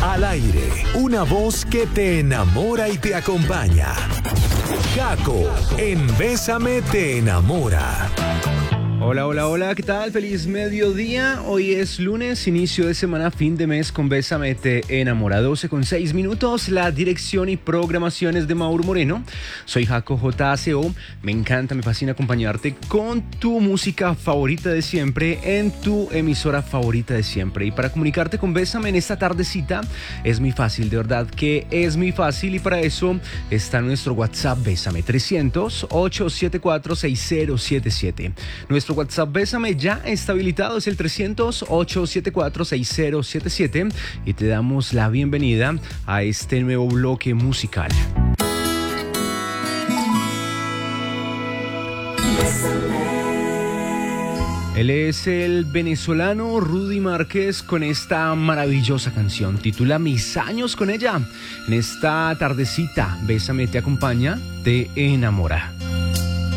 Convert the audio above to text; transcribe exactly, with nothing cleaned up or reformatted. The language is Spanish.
Al aire, una voz que te enamora y te acompaña. Jaco, en Bésame te enamora. Hola, hola, hola, ¿qué tal? Feliz mediodía. Hoy es lunes, inicio de semana, fin de mes con Bésame te enamora. doce con seis minutos, la dirección y programaciones de Mauro Moreno. Soy Jaco J C O. Me encanta, me fascina acompañarte con tu música favorita de siempre en tu emisora favorita de siempre. Y para comunicarte con Bésame en esta tardecita es muy fácil, de verdad que es muy fácil. Y para eso está nuestro WhatsApp Bésame trescientos, ochocientos setenta y cuatro, sesenta setenta y siete. Nuestro WhatsApp Bésame ya está habilitado, es el trescientos, ochocientos setenta y cuatro, sesenta setenta y siete y te damos la bienvenida a este nuevo bloque musical. Él es el venezolano Rudy Márquez con esta maravillosa canción, titula Mis años con ella. En esta tardecita, Bésame te acompaña, te enamora.